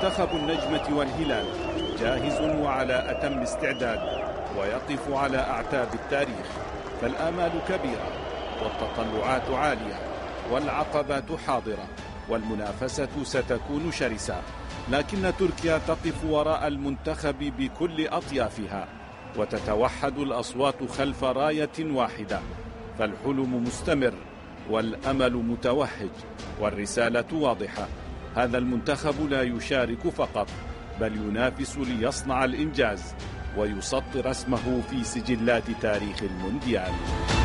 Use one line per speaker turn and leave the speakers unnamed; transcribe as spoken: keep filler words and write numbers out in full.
منتخب النجمة والهلال جاهز وعلى أتم استعداد، ويقف على أعتاب التاريخ، فالآمال كبيرة والتطلعات عالية والعقبات حاضرة والمنافسة ستكون شرسة، لكن تركيا تقف وراء المنتخب بكل أطيافها وتتوحد الأصوات خلف راية واحدة، فالحلم مستمر والأمل متوهج والرسالة واضحة. هذا المنتخب لا يشارك فقط، بل ينافس ليصنع الإنجاز ويسطر اسمه في سجلات تاريخ المونديال.